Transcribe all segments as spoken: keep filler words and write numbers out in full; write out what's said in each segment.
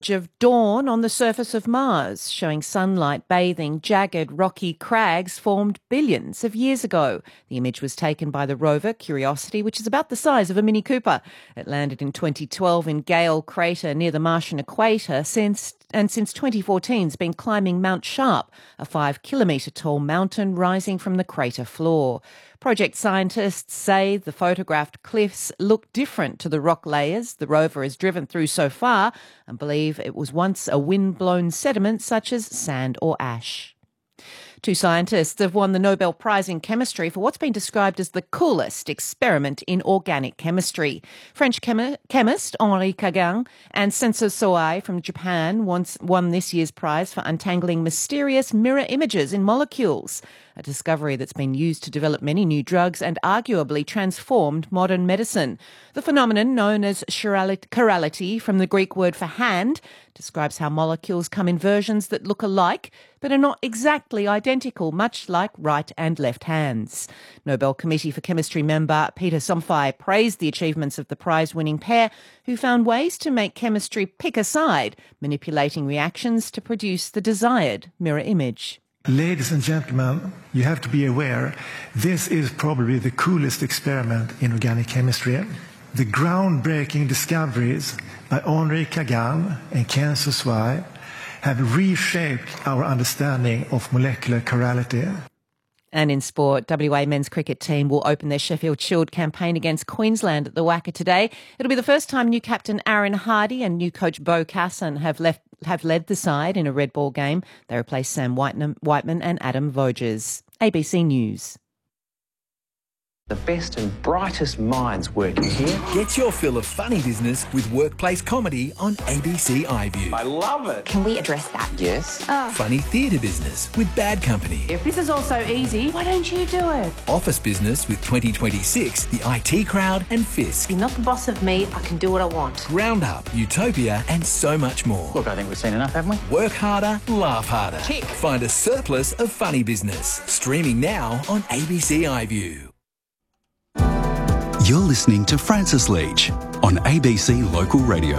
image of dawn on the surface of Mars, showing sunlight bathing jagged rocky crags formed billions of years ago. The image was taken by the rover Curiosity, which is about the size of a Mini Cooper. It landed in twenty twelve in Gale Crater near the Martian equator, since and since twenty fourteen has been climbing Mount Sharp, a five kilometre tall mountain rising from the crater floor. Project scientists say the photographed cliffs look different to the rock layers the rover has driven through so far, and believe it was once a wind-blown sediment such as sand or ash. Two scientists have won the Nobel Prize in Chemistry for what's been described as the coolest experiment in organic chemistry. French chemi- chemist Henri Kagan and Senso Soai from Japan once won this year's prize for untangling mysterious mirror images in molecules, a discovery that's been used to develop many new drugs and arguably transformed modern medicine. The phenomenon, known as chirality, from the Greek word for hand, describes how molecules come in versions that look alike but are not exactly identical, much like right and left hands. Nobel Committee for Chemistry member Peter Somphai praised the achievements of the prize-winning pair, who found ways to make chemistry pick a side, manipulating reactions to produce the desired mirror image. Ladies and gentlemen, you have to be aware, this is probably the coolest experiment in organic chemistry. The groundbreaking discoveries by Henri Kagan and Senso Soai have reshaped our understanding of molecular chirality. And in sport, W A men's cricket team will open their Sheffield Shield campaign against Queensland at the W A C A today. It'll be the first time new captain Aaron Hardy and new coach Bo Casson have left have led the side in a red ball game. They replaced Sam Whiteman, Whiteman and Adam Voges. A B C News. The best and brightest minds working here. Get your fill of funny business with workplace comedy on A B C iView. I love it. Can we address that? Yes. Oh. Funny theatre business with Bad Company. If this is all so easy, why don't you do it? Office business with twenty twenty-six, the I T Crowd and Fisk. You're not the boss of me. I can do what I want. Roundup, Utopia and so much more. Look, I think we've seen enough, haven't we? Work harder, laugh harder. Tick. Find a surplus of funny business. Streaming now on A B C iView. You're listening to Francis Leach on A B C Local Radio.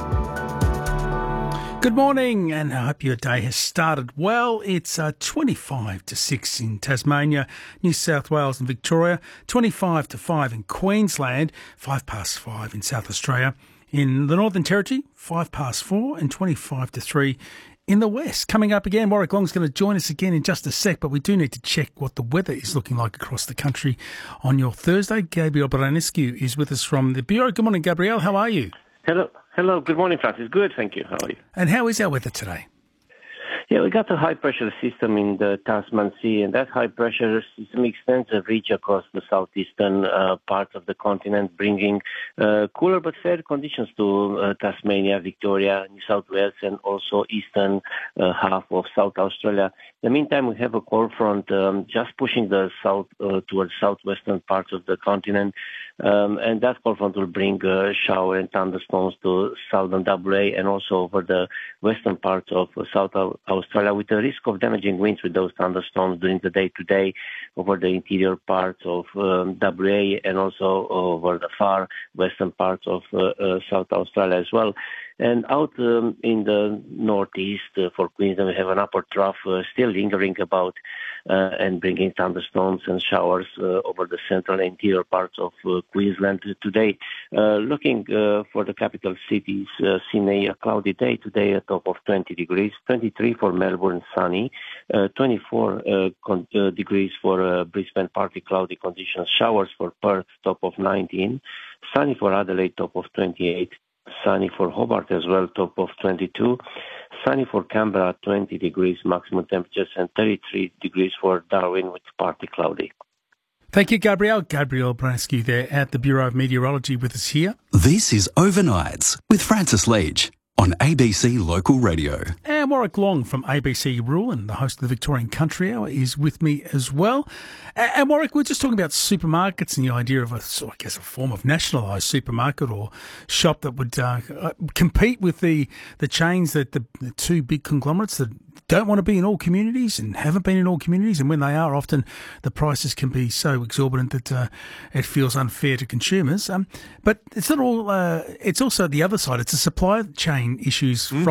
Good morning, and I hope your day has started well. It's uh, twenty-five to six in Tasmania, New South Wales and Victoria, twenty-five to five in Queensland, five past five in South Australia. In the Northern Territory, five past four and twenty-five to three in the west. Coming up again, Warwick Long's going to join us again in just a sec, but we do need to check what the weather is looking like across the country on your Thursday. Gabriel Branescu is with us from the Bureau. Good morning, Gabriel. How are you? Hello. Hello. Good morning, Francis. Good, thank you. How are you? And how is our weather today? Yeah, we got a high-pressure system in the Tasman Sea, and that high-pressure system extends a reach across the southeastern uh, part of the continent, bringing uh, cooler but fair conditions to uh, Tasmania, Victoria, New South Wales, and also eastern uh, half of South Australia. In the meantime, we have a cold front um, just pushing the south uh, towards southwestern parts of the continent, um, and that cold front will bring uh, shower and thunderstorms to southern W A and also over the western parts of uh, South Australia, with the risk of damaging winds with those thunderstorms during the day today over the interior parts of um, W A and also over the far western parts of uh, uh, South Australia as well. And out um, in the northeast uh, for Queensland, we have an upper trough uh, still lingering about uh, and bringing thunderstorms and showers uh, over the central and interior parts of uh, Queensland today. Uh, looking uh, for the capital cities, uh, Sydney, a cloudy day today, a top of twenty degrees, twenty-three for Melbourne, sunny, uh, twenty-four uh, con- uh, degrees for uh, Brisbane, partly cloudy conditions, showers for Perth, top of nineteen, sunny for Adelaide, top of twenty-eight, sunny for Hobart as well, top of twenty-two. Sunny for Canberra, twenty degrees maximum temperatures, and thirty-three degrees for Darwin with partly cloudy. Thank you, Gabriel. Gabriel Branescu there at the Bureau of Meteorology with us here. This is Overnights with Francis Leach on A B C Local Radio. And Warwick Long from A B C Rural and the host of the Victorian Country Hour is with me as well. And Warwick, we're just talking about supermarkets and the idea of a, I guess, a form of nationalised supermarket or shop that would uh, compete with the, the chains that the, the two big conglomerates that don't want to be in all communities and haven't been in all communities, and when they are, often the prices can be so exorbitant that uh, it feels unfair to consumers. Um, but it's not all. Uh, it's also the other side. It's the supply chain issues. Mm. From